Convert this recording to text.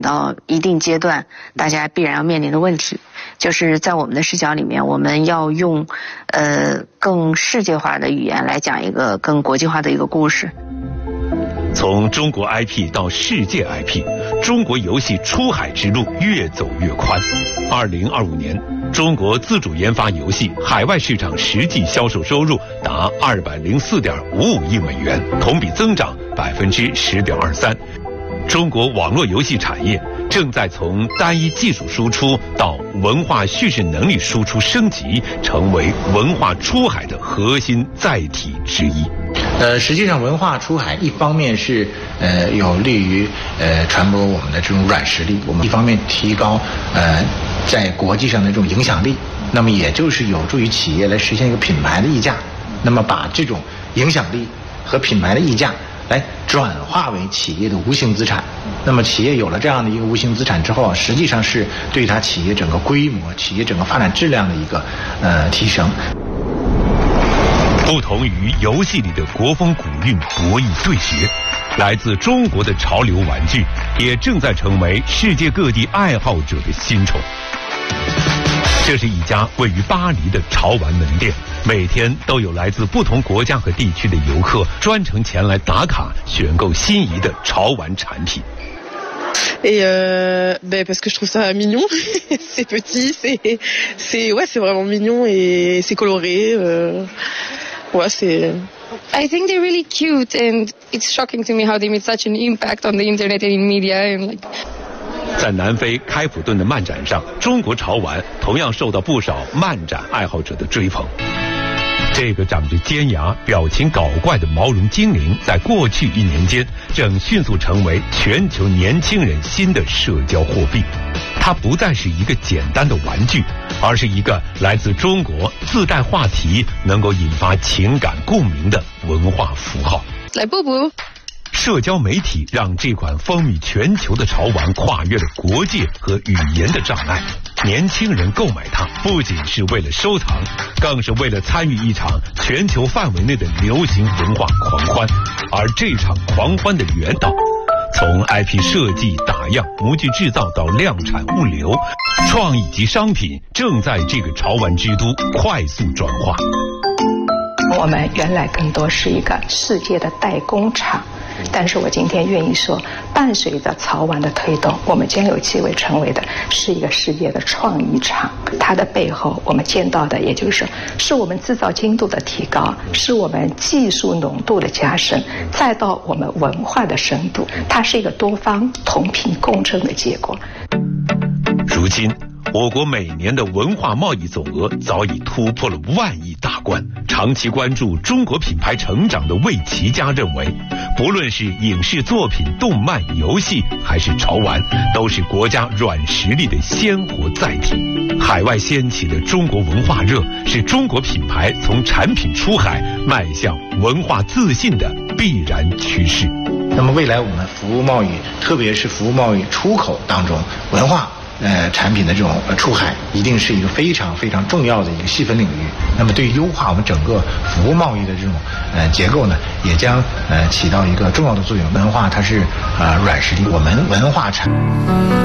到一定阶段，大家必然要面临的问题，就是在我们的视角里面，我们要用更世界化的语言来讲一个更国际化的一个故事。 从中国 IP 到世界 IP， 中国游戏出海之路越走越宽。2025年，中国自主研发游戏海外市场实际销售收入达204.55亿美元，同比增长10.23%。中国网络游戏产业正在从单一技术输出到文化叙事能力输出升级，成为文化出海的核心载体之一。 实际上文化出海一方面是有利于传播我们的这种软实力，我们一方面提高在国际上的这种影响力，那么也就是有助于企业来实现一个品牌的溢价，那么把这种影响力和品牌的溢价来转化为企业的无形资产。那么企业有了这样的一个无形资产之后，实际上是对它企业整个规模、企业整个发展质量的一个提升。 不同于游戏里的国风古韵博弈对决，来自中国的潮流玩具也正在成为世界各地爱好者的新宠。这是一家位于巴黎的潮玩门店，每天都有来自不同国家和地区的游客专程前来打卡选购心仪的潮玩产品。 Et parce que je trouve ça mignon, c'est petit, c'est vraiment mignon et c'est coloré. Ouais, c'est. I think they're really cute, and it's shocking to me how they made such an impact on the internet and in media, and like. 在南非开普敦的漫展上，中国潮玩同样受到不少漫展爱好者的追捧。这个长着尖牙、表情搞怪的毛绒精灵，在过去1年间正迅速成为全球年轻人新的社交货币。它不再是一个简单的玩具，而是一个来自中国、自带话题、能够引发情感共鸣的文化符号。 来布布。 社交媒体让这款风靡全球的潮玩跨越了国界和语言的障碍。年轻人购买它不仅是为了收藏，更是为了参与一场全球范围内的流行文化狂欢。而这场狂欢的源头，从 IP 设计、打样、模具制造到量产物流，创意及商品正在这个潮玩之都快速转化。 我们原来更多是一个世界的代工厂，但是我今天愿意说，伴随着潮玩的推动，我们将有机会成为的是一个世界的创意厂。它的背后我们见到的，也就是是我们制造精度的提高，是我们技术浓度的加深，再到我们文化的深度，它是一个多方同频共振的结果。 如今我国每年的文化贸易总额早已突破了1万亿大关。长期关注中国品牌成长的魏琪佳认为，不论是影视作品、动漫、游戏还是潮玩，都是国家软实力的鲜活载体。海外掀起的中国文化热，是中国品牌从产品出海迈向文化自信的必然趋势。 那么未来我们服务贸易，特别是服务贸易出口当中，文化产品的这种出海一定是一个非常非常重要的一个细分领域。那么对于优化我们整个服务贸易的这种结构呢，也将起到一个重要的作用。文化它是软实力，我们文化产